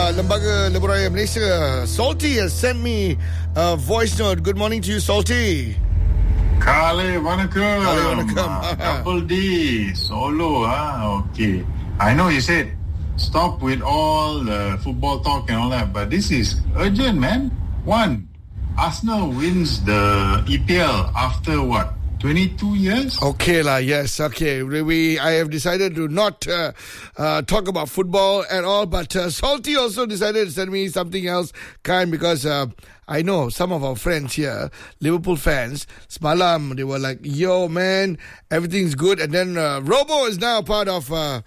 Lembaga Lebuh Raya Malaysia. Salty has sent me a voice note. Good morning to you, Salty. Kale, vanakkam. Kale, vanakkam. Double D, solo, okay. I know you said stop with all the football talk and all that, but this is urgent, man. One, Arsenal wins the EPL after what? 22 years? Okay, yes, okay. I have decided to not talk about football at all, but Salty also decided to send me something else, because I know some of our friends here, Liverpool fans, semalam, they were like, yo, man, everything's good. And then Robo is now part of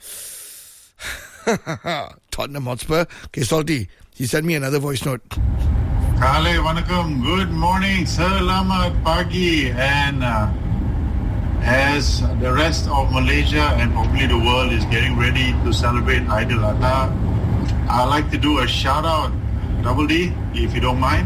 Tottenham Hotspur. Okay, Salty, he sent me another voice note. Kale, vanakkam. Good morning. Selamat pagi. And as the rest of Malaysia and probably the world is getting ready to celebrate Aidil Adha, I'd like to do a shout out, Double D, if you don't mind.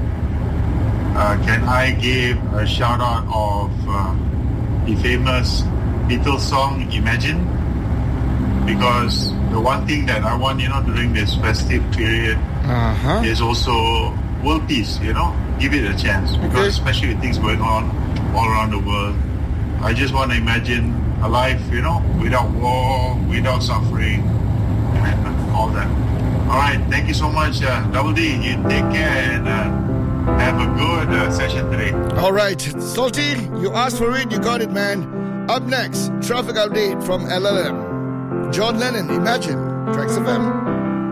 Can I give a shout out of the famous Beatles song Imagine? Because the one thing that I want, during this festive period is also world peace, give it a chance. Because especially with things going on all around the world, I just want to imagine a life, without war, without suffering, and all that. All right, thank you so much, Double D. You take care and have a good session today. All right, Salty, you asked for it, you got it, man. Up next, traffic update from LLM. John Lennon, Imagine, Trax FM.